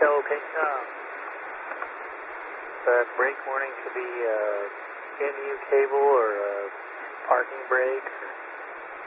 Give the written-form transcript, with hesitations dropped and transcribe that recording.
Okay. The brake warning should be MU cable or parking brake.